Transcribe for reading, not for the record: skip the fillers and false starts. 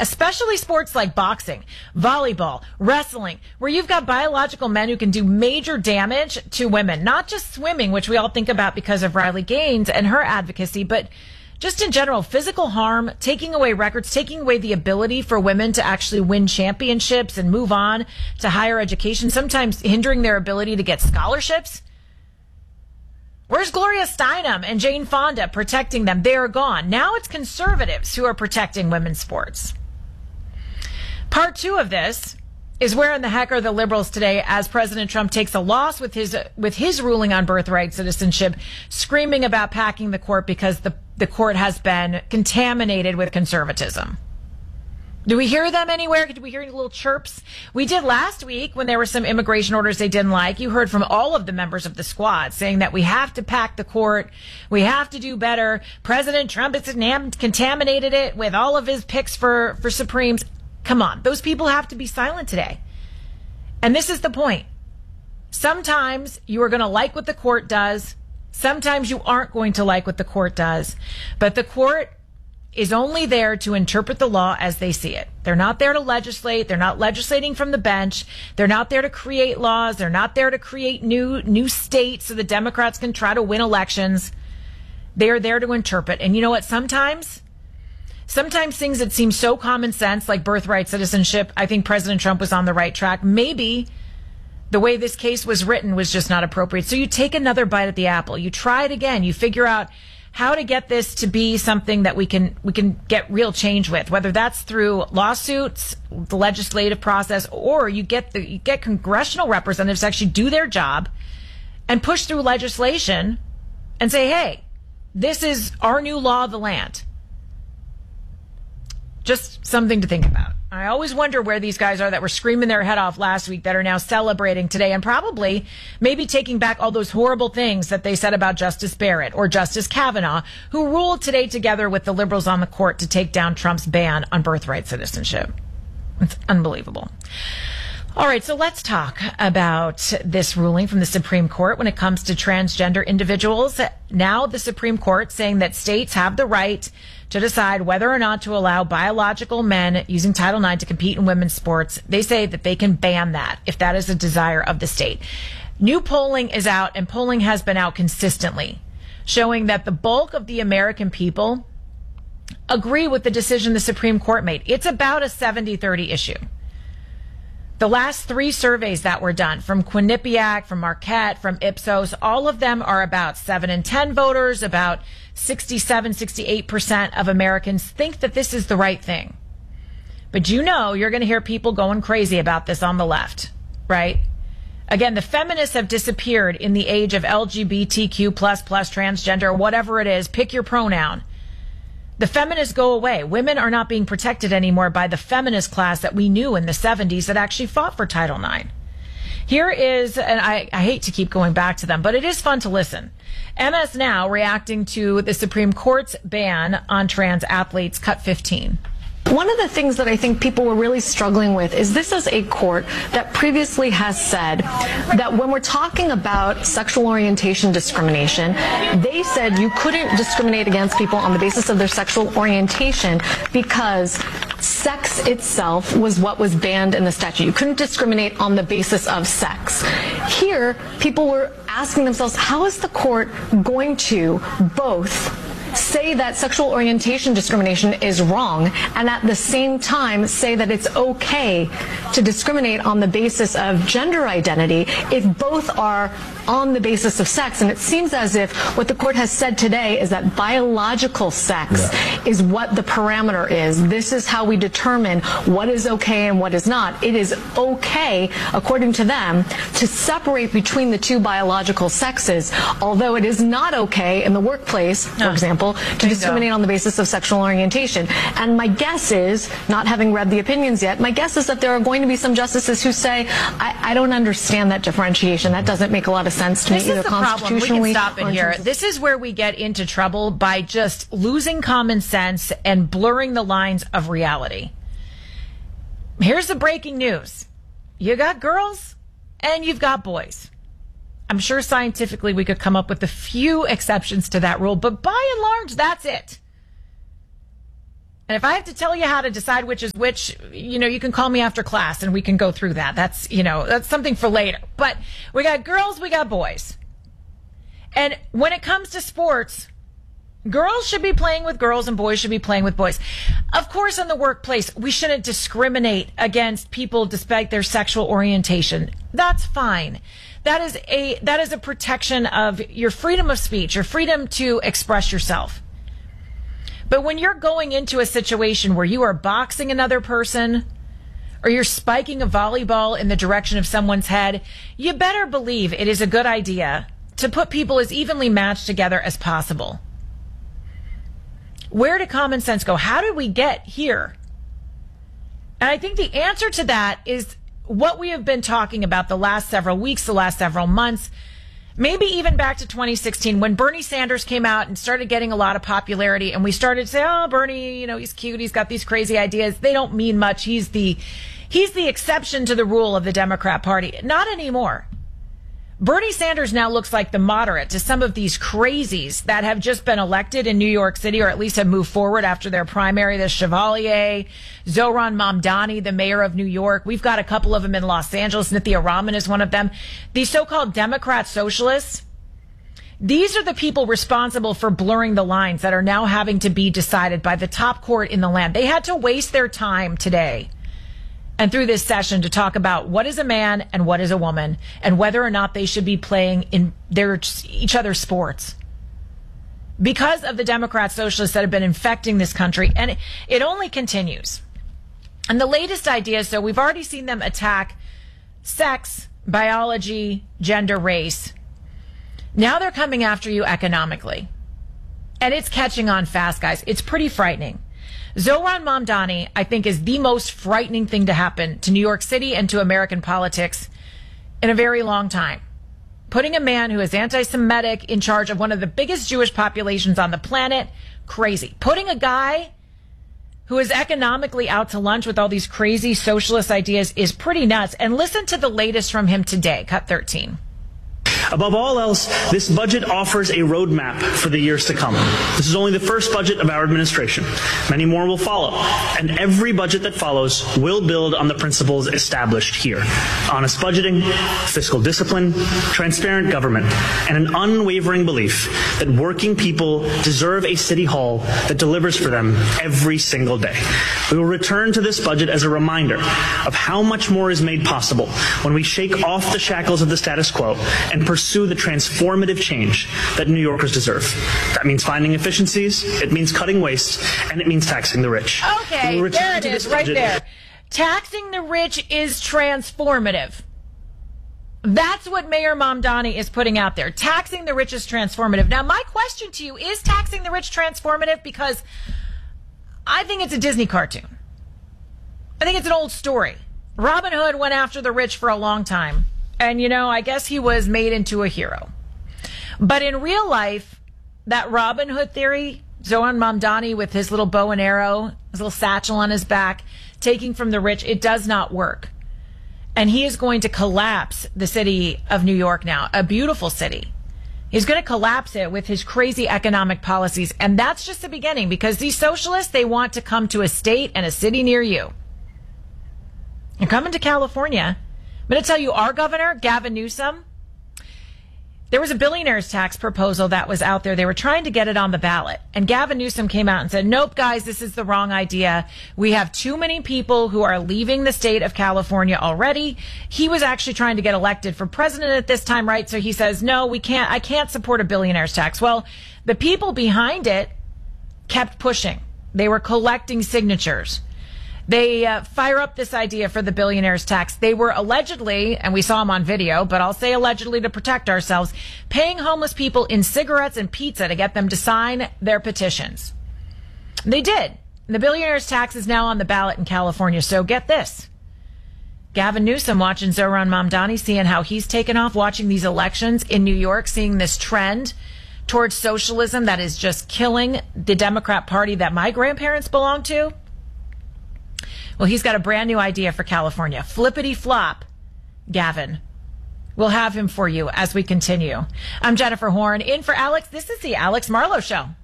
especially sports like boxing, volleyball, wrestling, where you've got biological men who can do major damage to women, not just swimming, which we all think about because of Riley Gaines and her advocacy, but just in general, physical harm, taking away records, taking away the ability for women to actually win championships and move on to higher education, sometimes hindering their ability to get scholarships. Where's Gloria Steinem and Jane Fonda protecting them? They are gone. Now it's conservatives who are protecting women's sports. Part 2 of this is where in the heck are the liberals today as President Trump takes a loss with his ruling on birthright citizenship, screaming about packing the court because the court has been contaminated with conservatism. Do we hear them anywhere? Did we hear any little chirps? We did last week when there were some immigration orders they didn't like. You heard from all of the members of the squad saying that we have to pack the court. We have to do better. President Trump has contaminated it with all of his picks for Supremes. Come on. Those people have to be silent today. And this is the point. Sometimes you are going to like what the court does. Sometimes you aren't going to like what the court does. But the court is only there to interpret the law as they see it. They're not there to legislate. They're not legislating from the bench. They're not there to create laws. They're not there to create new states so the Democrats can try to win elections. They are there to interpret. And you know what? Sometimes things that seem so common sense, like birthright citizenship, I think President Trump was on the right track. Maybe the way this case was written was just not appropriate. So you take another bite at the apple. You try it again. You figure out how to get this to be something that we can get real change with, whether that's through lawsuits, the legislative process, or you get congressional representatives to actually do their job and push through legislation and say, hey, this is our new law of the land. Just something to think about. I always wonder where these guys are that were screaming their head off last week that are now celebrating today and probably maybe taking back all those horrible things that they said about Justice Barrett or Justice Kavanaugh, who ruled today together with the liberals on the court to take down Trump's ban on birthright citizenship. It's unbelievable. All right, so let's talk about this ruling from the Supreme Court when it comes to transgender individuals. Now the Supreme Court saying that states have the right to decide whether or not to allow biological men using Title IX to compete in women's sports. They say that they can ban that if that is a desire of the state. New polling is out, and polling has been out consistently, showing that the bulk of the American people agree with the decision the Supreme Court made. It's about a 70-30 issue. The last 3 surveys that were done from Quinnipiac, from Marquette, from Ipsos, all of them are about 7 in 10 voters, about 68% of Americans think that this is the right thing. But you're going to hear people going crazy about this on the left, right? Again, the feminists have disappeared in the age of LGBTQ++, transgender, whatever it is, pick your pronoun. The feminists go away. Women are not being protected anymore by the feminist class that we knew in the 70s that actually fought for Title IX. Here is, and I hate to keep going back to them, but it is fun to listen. MS Now reacting to the Supreme Court's ban on trans athletes, Cut 15. One of the things that I think people were really struggling with is this is a court that previously has said that when we're talking about sexual orientation discrimination, they said you couldn't discriminate against people on the basis of their sexual orientation because sex itself was what was banned in the statute. You couldn't discriminate on the basis of sex. Here, people were asking themselves, how is the court going to both say that sexual orientation discrimination is wrong and at the same time say that it's okay to discriminate on the basis of gender identity if both are on the basis of sex? And it seems as if what the court has said today is that biological sex is what the parameter is. This is how we determine what is okay and what is not. It is okay, according to them, to separate between the two biological sexes, although it is not okay in the workplace, for example, to discriminate on the basis of sexual orientation. And my guess is, not having read the opinions yet, my guess is that there are going to be some justices who say, I don't understand that differentiation. That doesn't make a lot of sense to me either constitutionally. This is the problem. We can stop it here. This is where we get into trouble by just losing common sense and blurring the lines of reality. Here's the breaking news. You got girls and you've got boys. I'm sure scientifically we could come up with a few exceptions to that rule, but by and large, that's it. And if I have to tell you how to decide which is which, you can call me after class and we can go through that. That's something for later. But we got girls, we got boys. And when it comes to sports, girls should be playing with girls and boys should be playing with boys. Of course, in the workplace, we shouldn't discriminate against people despite their sexual orientation. That's fine. That is a protection of your freedom of speech, your freedom to express yourself. But when you're going into a situation where you are boxing another person or you're spiking a volleyball in the direction of someone's head, you better believe it is a good idea to put people as evenly matched together as possible. Where did common sense go? How did we get here? And I think the answer to that is what we have been talking about the last several weeks, the last several months, maybe even back to 2016 when Bernie Sanders came out and started getting a lot of popularity and we started to say, oh, Bernie, he's cute. He's got these crazy ideas. They don't mean much. He's the exception to the rule of the Democrat Party. Not anymore. Bernie Sanders now looks like the moderate to some of these crazies that have just been elected in New York City, or at least have moved forward after their primary. The Chevalier, Zohran Mamdani, the mayor of New York. We've got a couple of them in Los Angeles. Nithya Raman is one of them. These so-called Democrat socialists, these are the people responsible for blurring the lines that are now having to be decided by the top court in the land. They had to waste their time today and through this session to talk about what is a man and what is a woman and whether or not they should be playing in each other's sports because of the Democrat socialists that have been infecting this country. And it only continues. And the latest ideas, so we've already seen them attack sex, biology, gender, race. Now they're coming after you economically. And it's catching on fast, guys. It's pretty frightening. Zohran Mamdani, I think, is the most frightening thing to happen to New York City and to American politics in a very long time. Putting a man who is anti-Semitic in charge of one of the biggest Jewish populations on the planet, crazy. Putting a guy who is economically out to lunch with all these crazy socialist ideas is pretty nuts. And listen to the latest from him today, cut 13. Above all else, this budget offers a roadmap for the years to come. This is only the first budget of our administration. Many more will follow, and every budget that follows will build on the principles established here. Honest budgeting, fiscal discipline, transparent government, and an unwavering belief that working people deserve a city hall that delivers for them every single day. We will return to this budget as a reminder of how much more is made possible when we shake off the shackles of the status quo and pursue the transformative change that New Yorkers deserve. That means finding efficiencies, it means cutting waste, and it means taxing the rich. Okay, there it is, right there. Taxing the rich is transformative. That's what Mayor Mamdani is putting out there. Taxing the rich is transformative. Now, my question to you, is taxing the rich transformative? Because I think it's a Disney cartoon. I think it's an old story. Robin Hood went after the rich for a long time. And, I guess he was made into a hero. But in real life, that Robin Hood theory, Zohran Mamdani with his little bow and arrow, his little satchel on his back, taking from the rich, it does not work. And he is going to collapse the city of New York now, a beautiful city. He's going to collapse it with his crazy economic policies. And that's just the beginning, because these socialists, they want to come to a state and a city near you. You're coming to California. I'm going to tell you, our governor, Gavin Newsom, there was a billionaire's tax proposal that was out there. They were trying to get it on the ballot. And Gavin Newsom came out and said, nope, guys, this is the wrong idea. We have too many people who are leaving the state of California already. He was actually trying to get elected for president at this time, right? So he says, no, I can't support a billionaire's tax. Well, the people behind it kept pushing. They were collecting signatures. They fire up this idea for the billionaire's tax. They were allegedly, and we saw them on video, but I'll say allegedly to protect ourselves, paying homeless people in cigarettes and pizza to get them to sign their petitions. They did. The billionaire's tax is now on the ballot in California. So get this. Gavin Newsom watching Zohran Mamdani, seeing how he's taken off, watching these elections in New York, seeing this trend towards socialism that is just killing the Democrat Party that my grandparents belonged to. Well, he's got a brand new idea for California. Flippity flop, Gavin. We'll have him for you as we continue. I'm Jennifer Horn, in for Alex. This is the Alex Marlowe Show.